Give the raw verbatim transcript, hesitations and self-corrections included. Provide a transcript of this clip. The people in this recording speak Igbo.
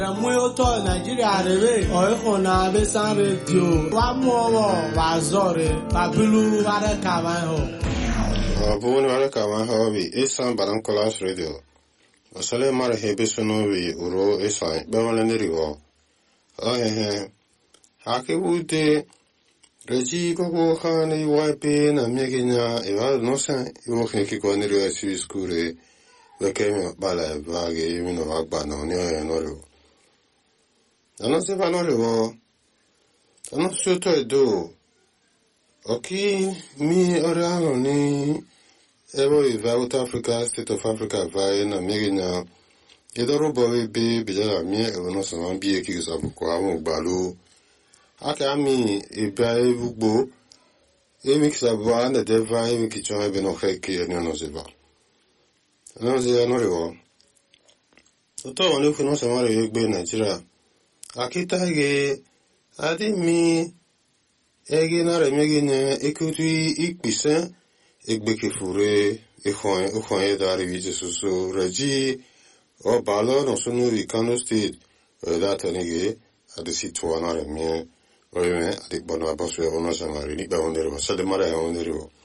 Mweoto Nigeria rere oiko na besan radio wa muowo wa zore babilu ware kawan ho abun ware kawan ho bi isan baran class radio asale mare hebe sono bi uro isan bawale neriwo ahe he hake bute reji koko khani wipe na megenya ewa no san yo khiki ko neriwo si skure lekeme bala bage yimino agba no ne no ro non si fanno le vo non si to edo oki mi orano ni evo i South Africa State of Africa vai na megina e do robo be be ja mi e no so man bi e ki so ko awon gbalu aka mi e ba e bugbo e mi sa ba na de va e mi ki cho e be no he ki e no se va non si no le vo to woni fu no so mare e gbe Nigeria akita ge adi mi ege na re mege ne ekutu ikpise egbeke fure ehon ehon e dari vije susu reji o balo no sunu ri Kano State da tanige adi sitwa na re mi o me adi bono abasu e ono samari ni ba wondere wa sade mara e wondere